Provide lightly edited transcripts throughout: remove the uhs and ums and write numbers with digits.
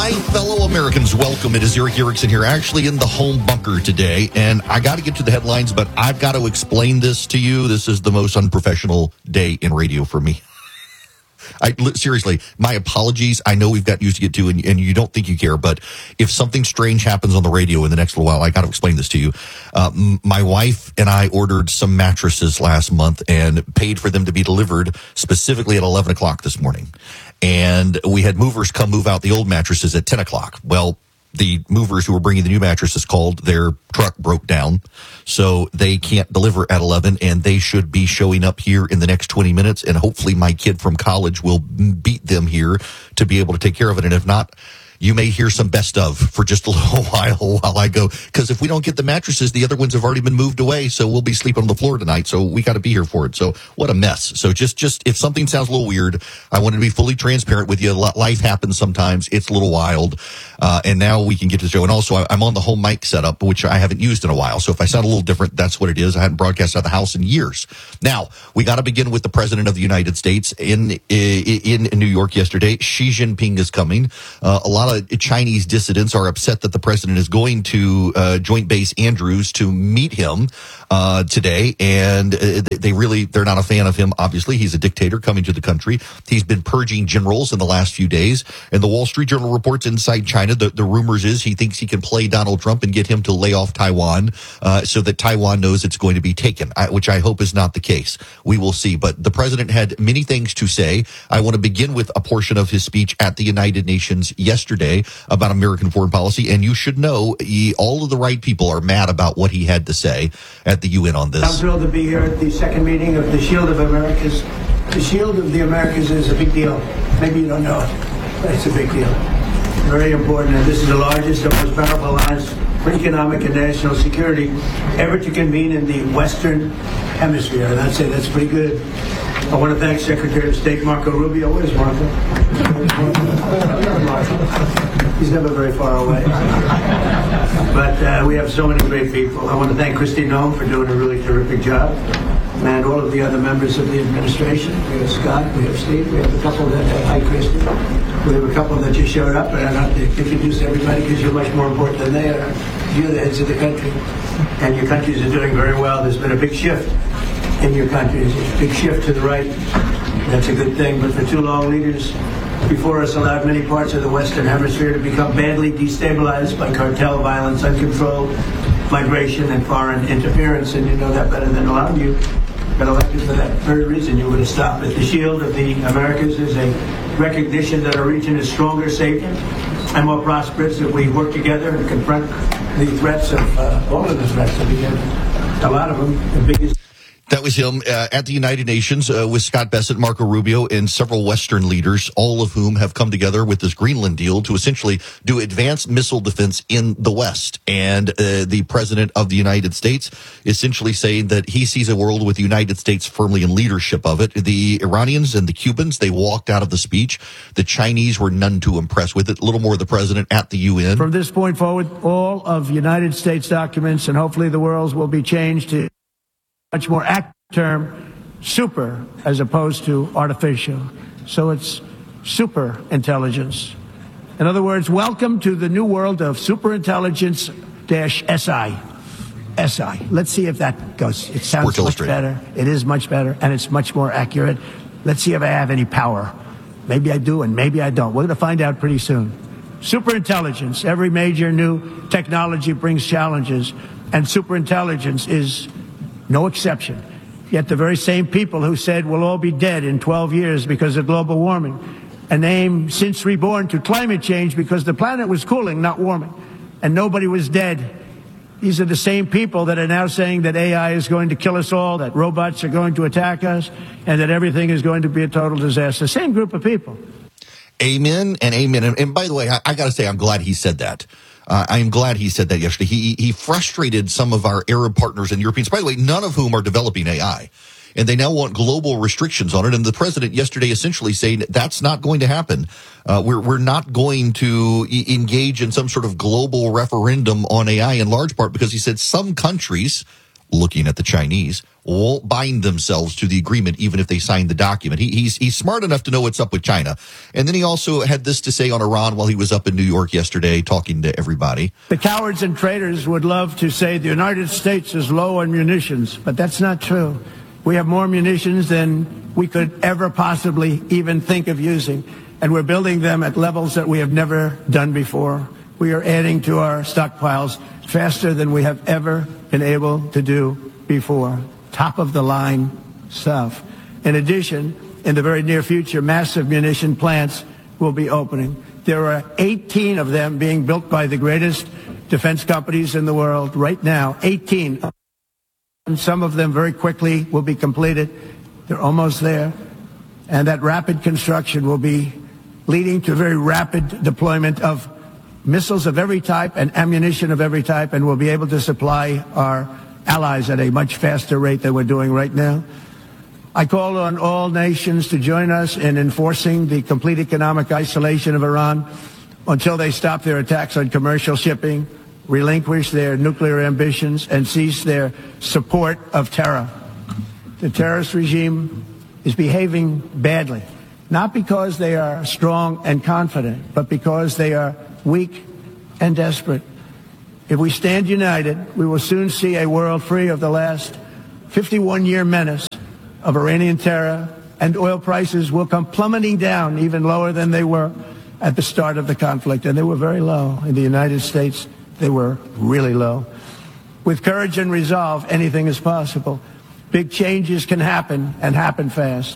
My fellow Americans, welcome. It is Eric Erickson here, actually in the home bunker today, and I got to get to the headlines, but I've got to explain this to you. This is the most unprofessional day in radio for me. Seriously, my apologies. I know we've got news to get to, and you don't think you care, but if something strange happens on the radio in the next little while, I got to explain this to you. My wife and I ordered some mattresses last month and paid for them to be delivered specifically at 11 o'clock this morning. And we had movers come move out the old mattresses at 10 o'clock. Well, the movers who were bringing the new mattresses called, their truck broke down, so they can't deliver at 11, and they should be showing up here in the next 20 minutes, and hopefully my kid from college will beat them here to be able to take care of it. And if not, you may hear some best of for just a little while I go, because if we don't get the mattresses, the other ones have already been moved away, so we'll be sleeping on the floor tonight, so we got to be here for it. So what a mess. So just if something sounds a little weird, I wanted to be fully transparent with you. Life happens sometimes. It's a little wild, and now we can get to the show. And also, I'm on the home mic setup, which I haven't used in a while, so if I sound a little different, that's what it is. I hadn't broadcast out of the house in years. Now, we got to begin with the President of the United States in New York yesterday. Xi Jinping is coming. A lot of Chinese dissidents are upset that the president is going to Joint Base Andrews to meet him today, and they're not a fan of him. Obviously, he's a dictator coming to the country. He's been purging generals in the last few days, and the Wall Street Journal reports inside China, the rumors is he thinks he can play Donald Trump and get him to lay off Taiwan so that Taiwan knows it's going to be taken, which I hope is not the case. We will see. But the president had many things to say. I want to begin with a portion of his speech at the United Nations yesterday about American foreign policy, and you should know all of the right people are mad about what he had to say at the UN on this. I'm thrilled to be here at the second meeting of the Shield of Americas. The Shield of the Americas is a big deal. Maybe you don't know it, but it's a big deal. Very important, and this is the largest and most powerful alliance for economic and national security ever to convene in the Western Hemisphere. And I'd say that's pretty good. I want to thank Secretary of State Marco Rubio. Where's Marco? He's never very far away. But we have so many great people. I want to thank Kristi Noem for doing a really terrific job, and all of the other members of the administration. We have Scott, we have Steve, we have a couple that, hi Kristi, we have a couple that just showed up, and I don't have to introduce everybody because you're much more important than they are. You're the heads of the country, and your countries are doing very well. There's been a big shift in your countries, a big shift to the right. That's a good thing, but for too long, leaders before us allowed many parts of the Western Hemisphere to become badly destabilized by cartel violence, uncontrolled migration, and foreign interference, and you know that better than a lot of you. Got elected for that very reason. You would have stopped it. The Shield of the Americas is a recognition that our region is stronger, safer, and more prosperous if we work together and confront the threats of all of the threats that we have. A lot of them, the biggest. That was him at the United Nations with Scott Bessent, Marco Rubio, and several Western leaders, all of whom have come together with this Greenland deal to essentially do advanced missile defense in the West. And the president of the United States essentially saying that he sees a world with the United States firmly in leadership of it. The Iranians and the Cubans, they walked out of the speech. The Chinese were none too impressed with it. A little more of the president at the UN. From this point forward, all of United States documents, and hopefully the world's, will be changed to much more accurate term, super, as opposed to artificial. So it's super intelligence. In other words, welcome to the new world of superintelligence SI. SI. Let's see if that goes. It sounds much better. It is much better, and it's much more accurate. Let's see if I have any power. Maybe I do, and maybe I don't. We're going to find out pretty soon. Superintelligence. Every major new technology brings challenges, and superintelligence is no exception. Yet the very same people who said we'll all be dead in 12 years because of global warming, and aim since reborn to climate change because the planet was cooling, not warming, and nobody was dead. These are the same people that are now saying that AI is going to kill us all, that robots are going to attack us, and that everything is going to be a total disaster. Same group of people. Amen and amen. And by the way, I got to say, I'm glad he said that. I am glad he said that yesterday. He frustrated some of our Arab partners and Europeans, by the way, none of whom are developing AI. And they now want global restrictions on it. And the president yesterday essentially saying that's not going to happen. We're not going to engage in some sort of global referendum on AI in large part because he said some countries looking at the Chinese, won't bind themselves to the agreement even if they sign the document. He's smart enough to know what's up with China. And then he also had this to say on Iran while he was up in New York yesterday talking to everybody. The cowards and traitors would love to say the United States is low on munitions, but that's not true. We have more munitions than we could ever possibly even think of using, and we're building them at levels that we have never done before. We are adding to our stockpiles faster than we have ever been able to do before. Top-of-the-line stuff. In addition, in the very near future, massive munition plants will be opening. There are 18 of them being built by the greatest defense companies in the world right now. 18. And some of them very quickly will be completed. They're almost there. And that rapid construction will be leading to very rapid deployment of missiles of every type and ammunition of every type, and we'll be able to supply our allies at a much faster rate than we're doing right now. I call on all nations to join us in enforcing the complete economic isolation of Iran until they stop their attacks on commercial shipping, relinquish their nuclear ambitions, and cease their support of terror. The terrorist regime is behaving badly, not because they are strong and confident, but because they are weak and desperate. If we stand united, we will soon see a world free of the last 51-year menace of Iranian terror, and oil prices will come plummeting down even lower than they were at the start of the conflict. And they were very low. In the United States, they were really low. With courage and resolve, anything is possible. Big changes can happen, and happen fast.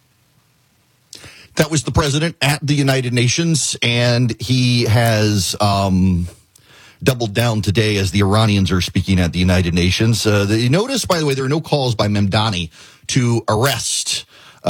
That was the president at the United Nations, and he has doubled down today as the Iranians are speaking at the United Nations. You notice, by the way, there are no calls by Mamdani to arrest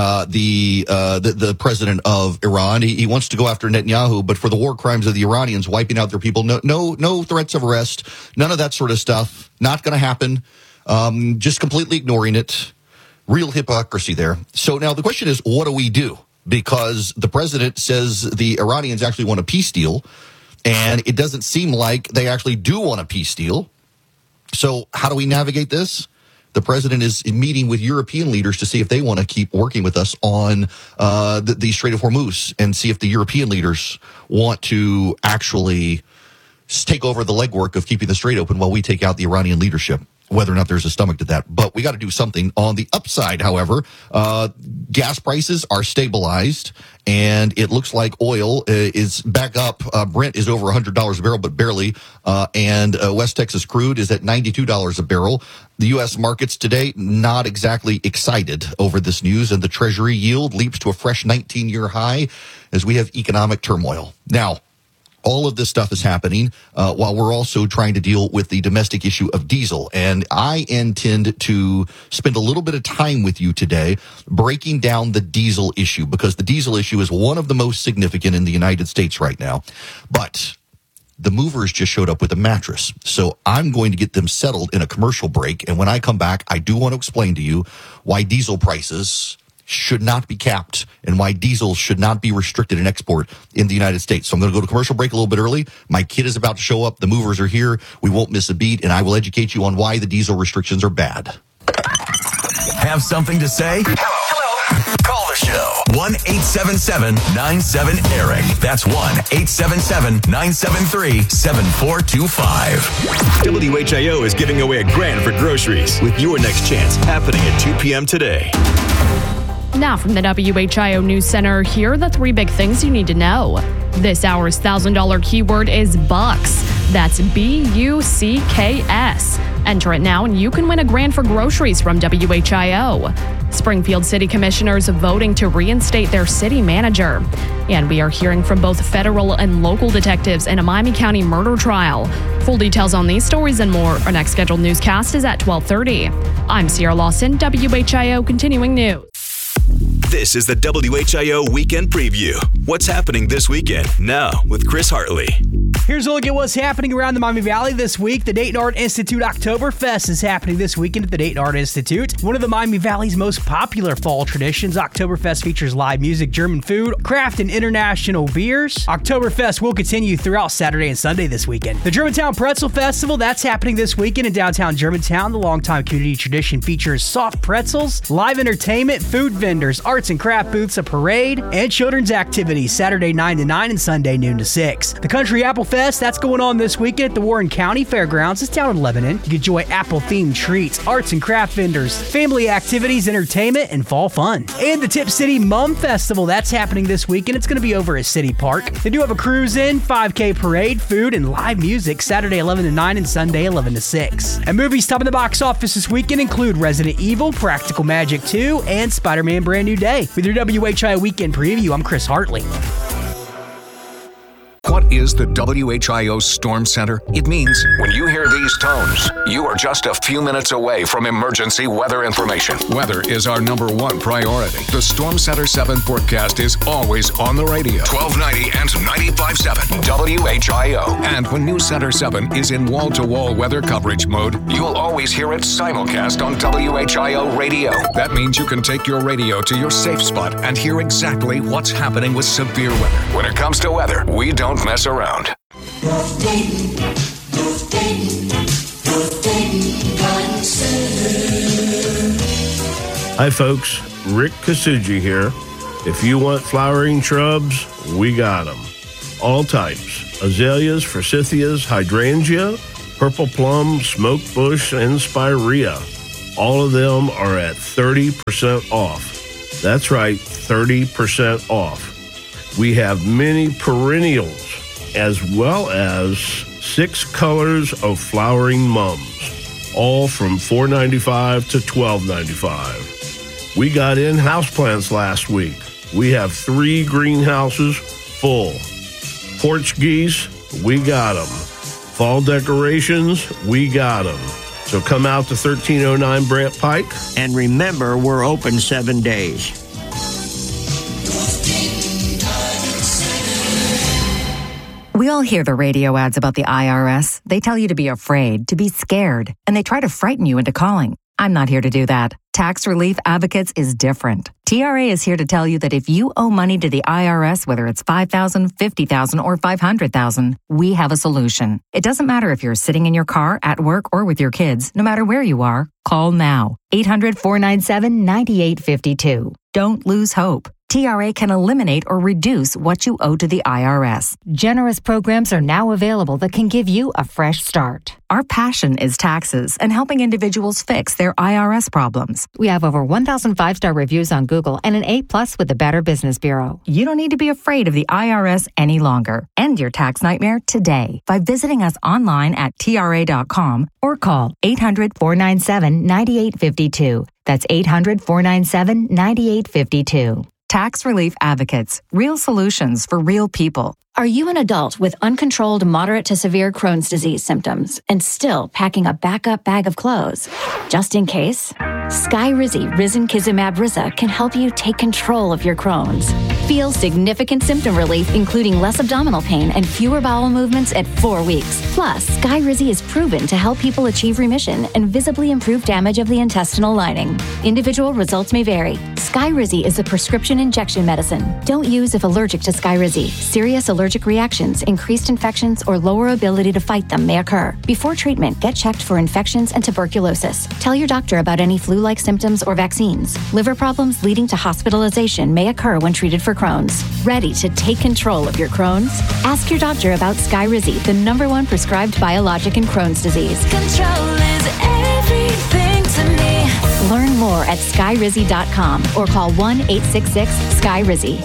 the president of Iran. He wants to go after Netanyahu, but for the war crimes of the Iranians, wiping out their people, no threats of arrest, none of that sort of stuff. Not going to happen. Just completely ignoring it. Real hypocrisy there. So now the question is, what do we do? Because the president says the Iranians actually want a peace deal, and it doesn't seem like they actually do want a peace deal. So how do we navigate this? The president is meeting with European leaders to see if they want to keep working with us on the Strait of Hormuz, and see if the European leaders want to actually take over the legwork of keeping the strait open while we take out the Iranian leadership. Whether or not there's a stomach to that. But we got to do something. On the upside, however, gas prices are stabilized, and it looks like oil is back up. Brent is over $100 a barrel, but barely. And West Texas crude is at $92 a barrel. The U.S. markets today, not exactly excited over this news, and the Treasury yield leaps to a fresh 19-year high as we have economic turmoil. Now, all of this stuff is happening while we're also trying to deal with the domestic issue of diesel. And I intend to spend a little bit of time with you today breaking down the diesel issue, because the diesel issue is one of the most significant in the United States right now. But the movers just showed up with a mattress. So I'm going to get them settled in a commercial break. And when I come back, I do want to explain to you why diesel prices should not be capped and why diesel should not be restricted in export in the United States. So I'm going to go to commercial break a little bit early. My kid is about to show up. The movers are here. We won't miss a beat, and I will educate you on why the diesel restrictions are bad. Have something to say? Hello. Call the show. 1-877-97-ERIC. That's 1-877-973-7425. WHIO is giving away $1,000 for groceries with your next chance happening at 2 p.m. today. Now from the WHIO News Center, here are the three big things you need to know. This hour's $1,000 keyword is Bucks. That's BUCKS. Enter it now and you can win $1,000 for groceries from WHIO. Springfield City Commissioners voting to reinstate their city manager. And we are hearing from both federal and local detectives in a Miami County murder trial. Full details on these stories and more. Our next scheduled newscast is at 12:30. I'm Sierra Lawson, WHIO Continuing News. This is the WHIO Weekend Preview. What's happening this weekend? Now with Chris Hartley. Here's a look at what's happening around the Miami Valley this week. The Dayton Art Institute Oktoberfest is happening this weekend at the Dayton Art Institute. One of the Miami Valley's most popular fall traditions, Oktoberfest features live music, German food, craft, and international beers. Oktoberfest will continue throughout Saturday and Sunday this weekend. The Germantown Pretzel Festival, that's happening this weekend in downtown Germantown. The longtime community tradition features soft pretzels, live entertainment, food vendors, arts and craft booths, a parade, and children's activities Saturday 9 to 9 and Sunday noon to 6. The Country Apple Fest, that's going on this weekend at the Warren County Fairgrounds. It's down in Lebanon. You can enjoy apple-themed treats, arts and craft vendors, family activities, entertainment, and fall fun. And the Tip City Mum Festival, that's happening this weekend. It's going to be over at City Park. They do have a cruise-in, 5K parade, food, and live music Saturday 11 to 9 and Sunday 11 to 6. And movies topping the box office this weekend include Resident Evil, Practical Magic 2, and Spider-Man Brand New Day. With your WHI Weekend Preview, I'm Chris Hartley. What is the WHIO Storm Center? It means when you hear these tones, you are just a few minutes away from emergency weather information. Weather is our number one priority. The Storm Center 7 forecast is always on the radio. 1290 and 95.7 WHIO. And when News Center 7 is in wall-to-wall weather coverage mode, you'll always hear it simulcast on WHIO radio. That means you can take your radio to your safe spot and hear exactly what's happening with severe weather. When it comes to weather, we don't mess around. Hi folks, Rick Kasuji here. If you want flowering shrubs, we got them. All types: azaleas, forsythias, hydrangea, purple plum, smoke bush, and spirea. All of them are at 30% off. That's right, 30% off. We have many perennials, as well as 6 colors of flowering mums, all from $4.95 to $12.95. We got in houseplants last week. We have 3 greenhouses full. Porch geese, we got them. Fall decorations, we got them. So come out to 1309 Brant Pike. And remember, we're open 7 days. We all hear the radio ads about the IRS. They tell you to be afraid, to be scared, and they try to frighten you into calling. I'm not here to do that. Tax Relief Advocates is different. TRA is here to tell you that if you owe money to the IRS, whether it's $5,000, $50,000, or $500,000, we have a solution. It doesn't matter if you're sitting in your car, at work, or with your kids. No matter where you are, call now. 800-497-9852. Don't lose hope. TRA can eliminate or reduce what you owe to the IRS. Generous programs are now available that can give you a fresh start. Our passion is taxes and helping individuals fix their IRS problems. We have over 1,000 5-star reviews on Google and an A+ with the Better Business Bureau. You don't need to be afraid of the IRS any longer. End your tax nightmare today by visiting us online at TRA.com or call 800-497-9852. That's 800-497-9852. Tax Relief Advocates. Real solutions for real people. Are you an adult with uncontrolled moderate to severe Crohn's disease symptoms and still packing a backup bag of clothes? Just in case, Skyrizi Risankizumab Riza can help you take control of your Crohn's. Feel significant symptom relief, including less abdominal pain and fewer bowel movements at 4 weeks. Plus, Skyrizi is proven to help people achieve remission and visibly improve damage of the intestinal lining. Individual results may vary. Skyrizi is a prescription injection medicine. Don't use if allergic to Skyrizi. Serious allergic reactions, increased infections, or lower ability to fight them may occur. Before treatment, get checked for infections and tuberculosis. Tell your doctor about any flu-like symptoms or vaccines. Liver problems leading to hospitalization may occur when treated for Crohn's. Ready to take control of your Crohn's? Ask your doctor about Skyrizi, the #1 prescribed biologic in Crohn's disease. Control is everything to me. Learn more at skyrizi.com or call 1-866-SKY-RIZZI.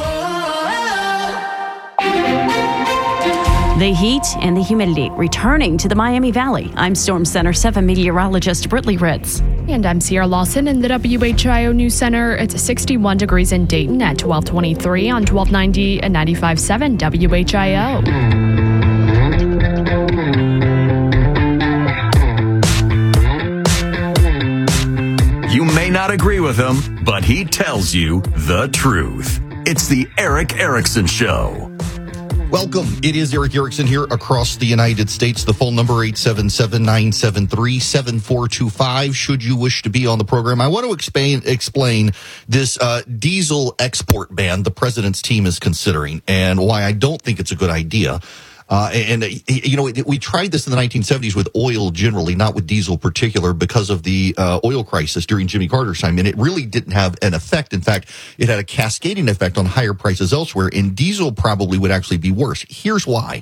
The heat and the humidity returning to the Miami Valley. I'm Storm Center 7 meteorologist Brittany Ritz. And I'm Sierra Lawson in the WHIO News Center. It's 61 degrees in Dayton at 1223 on 1290 and 95.7 WHIO. You may may not agree with him, but he tells you the truth. It's the Eric Erickson Show. Welcome. It is Eric Erickson here across the United States. The phone number 877-973-7425 should you wish to be on the program. I want to explain this diesel export ban the president's team is considering and why I don't think it's a good idea. We tried this in the 1970s with oil generally, not with diesel particular, because of the oil crisis during Jimmy Carter's time. And it really didn't have an effect. In fact, it had a cascading effect on higher prices elsewhere. And diesel probably would actually be worse. Here's why.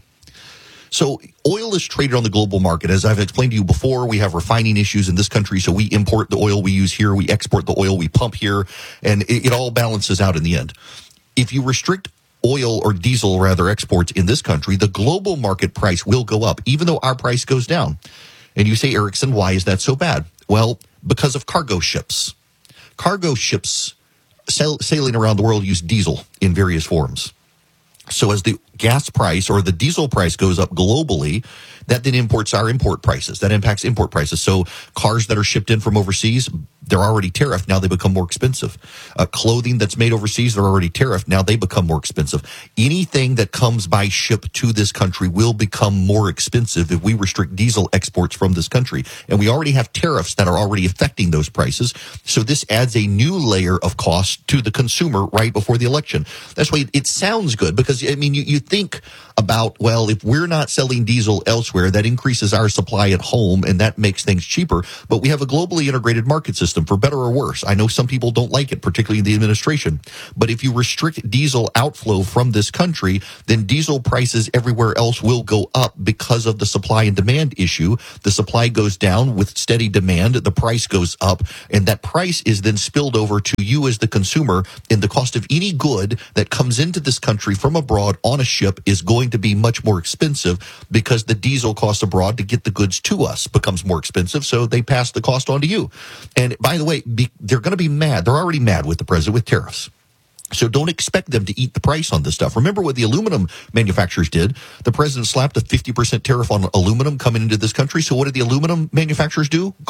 So oil is traded on the global market. As I've explained to you before, we have refining issues in this country. So we import the oil we use here. We export the oil we pump here. And it all balances out in the end. If you restrict oil or diesel rather exports in this country, the global market price will go up, even though our price goes down. And you say, Erickson, why is that so bad? Well, because of cargo ships. Cargo ships sailing around the world use diesel in various forms. So as the gas price or the diesel price goes up globally, that then imports our import prices. That impacts import prices. So cars that are shipped in from overseas, they're already tariffed. Now they become more expensive. Clothing that's made overseas, they're already tariffed. Now they become more expensive. Anything that comes by ship to this country will become more expensive if we restrict diesel exports from this country. And we already have tariffs that are already affecting those prices. So this adds a new layer of cost to the consumer right before the election. That's why it sounds good because, I mean, you think about, well, if we're not selling diesel elsewhere, that increases our supply at home and that makes things cheaper. But we have a globally integrated market system, for better or worse. I know some people don't like it, particularly in the administration. But if you restrict diesel outflow from this country, then diesel prices everywhere else will go up because of the supply and demand issue. The supply goes down with steady demand. The price goes up. And that price is then spilled over to you as the consumer. And the cost of any good that comes into this country from abroad on a ship is going to be much more expensive because the diesel cost abroad to get the goods to us becomes more expensive. So they pass the cost on to you. And by the way, they're going to be mad. They're already mad with the president with tariffs. So don't expect them to eat the price on this stuff. Remember what the aluminum manufacturers did? The president slapped a 50% tariff on aluminum coming into this country. So what did the aluminum manufacturers do?